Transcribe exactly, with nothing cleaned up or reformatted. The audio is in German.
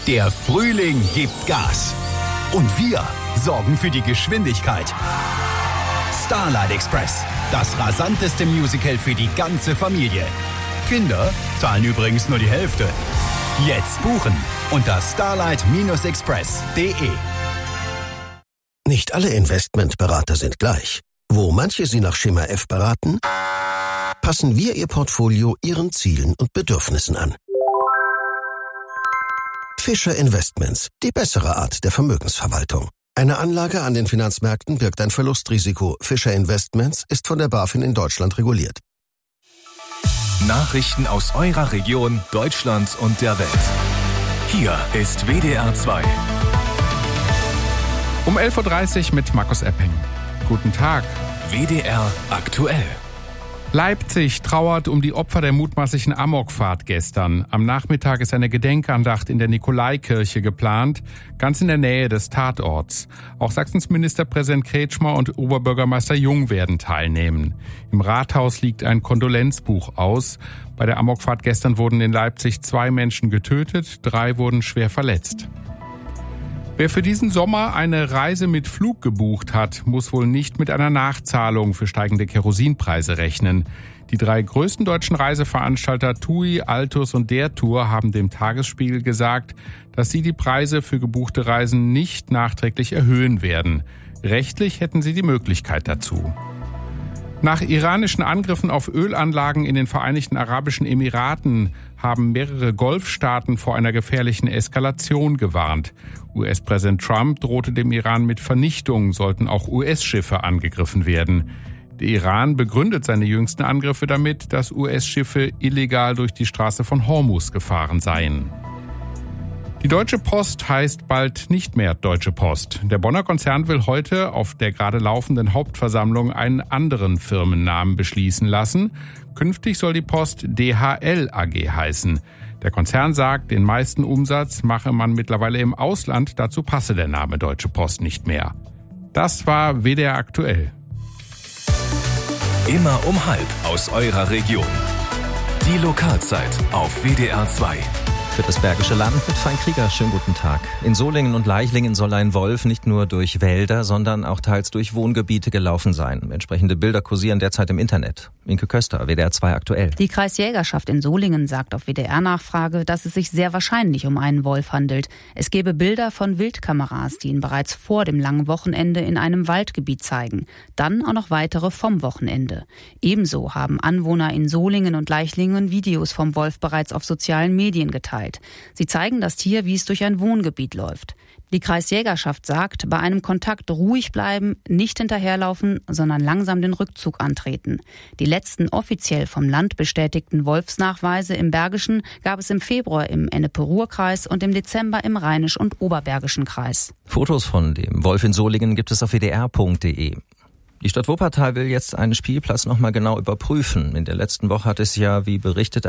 Der Frühling gibt Gas. Und wir sorgen für die Geschwindigkeit. Starlight Express, das rasanteste Musical für die ganze Familie. Kinder zahlen übrigens nur die Hälfte. Jetzt buchen unter starlight express punkt de. Nicht alle Investmentberater sind gleich. Wo manche Sie nach Schema F beraten, passen wir Ihr Portfolio Ihren Zielen und Bedürfnissen an. Fischer Investments, die bessere Art der Vermögensverwaltung. Eine Anlage an den Finanzmärkten birgt ein Verlustrisiko. Fischer Investments ist von der BaFin in Deutschland reguliert. Nachrichten aus eurer Region, Deutschland und der Welt. Hier ist W D R zwei. Um elf Uhr dreißig mit Markus Epping. Guten Tag. W D R aktuell. Leipzig trauert um die Opfer der mutmaßlichen Amokfahrt gestern. Am Nachmittag ist eine Gedenkandacht in der Nikolaikirche geplant, ganz in der Nähe des Tatorts. Auch Sachsens Ministerpräsident Kretschmer und Oberbürgermeister Jung werden teilnehmen. Im Rathaus liegt ein Kondolenzbuch aus. Bei der Amokfahrt gestern wurden in Leipzig zwei Menschen getötet, drei wurden schwer verletzt. Wer für diesen Sommer eine Reise mit Flug gebucht hat, muss wohl nicht mit einer Nachzahlung für steigende Kerosinpreise rechnen. Die drei größten deutschen Reiseveranstalter TUI, Altus und Der Tour haben dem Tagesspiegel gesagt, dass sie die Preise für gebuchte Reisen nicht nachträglich erhöhen werden. Rechtlich hätten sie die Möglichkeit dazu. Nach iranischen Angriffen auf Ölanlagen in den Vereinigten Arabischen Emiraten haben mehrere Golfstaaten vor einer gefährlichen Eskalation gewarnt. U S-Präsident Trump drohte dem Iran mit Vernichtung, sollten auch U S-Schiffe angegriffen werden. Der Iran begründet seine jüngsten Angriffe damit, dass U S-Schiffe illegal durch die Straße von Hormuz gefahren seien. Die Deutsche Post heißt bald nicht mehr Deutsche Post. Der Bonner Konzern will heute auf der gerade laufenden Hauptversammlung einen anderen Firmennamen beschließen lassen. Künftig soll die Post D H L A G heißen. Der Konzern sagt, den meisten Umsatz mache man mittlerweile im Ausland. Dazu passe der Name Deutsche Post nicht mehr. Das war W D R aktuell. Immer um halb aus eurer Region. Die Lokalzeit auf W D R zwei. Für das Bergische Land mit Frank Krieger. Schönen guten Tag. In Solingen und Leichlingen soll ein Wolf nicht nur durch Wälder, sondern auch teils durch Wohngebiete gelaufen sein. Entsprechende Bilder kursieren derzeit im Internet. Inke Köster, W D R zwei aktuell. Die Kreisjägerschaft in Solingen sagt auf W D R-Nachfrage, dass es sich sehr wahrscheinlich um einen Wolf handelt. Es gebe Bilder von Wildkameras, die ihn bereits vor dem langen Wochenende in einem Waldgebiet zeigen. Dann auch noch weitere vom Wochenende. Ebenso haben Anwohner in Solingen und Leichlingen Videos vom Wolf bereits auf sozialen Medien geteilt. Sie zeigen das Tier, wie es durch ein Wohngebiet läuft. Die Kreisjägerschaft sagt, bei einem Kontakt ruhig bleiben, nicht hinterherlaufen, sondern langsam den Rückzug antreten. Die letzten offiziell vom Land bestätigten Wolfsnachweise im Bergischen gab es im Februar im Ennepe-Ruhr-Kreis und im Dezember im Rheinisch- und Oberbergischen Kreis. Fotos von dem Wolf in Solingen gibt es auf w d r punkt de. Die Stadt Wuppertal will jetzt einen Spielplatz noch mal genau überprüfen. In der letzten Woche hat es ja, wie berichtet,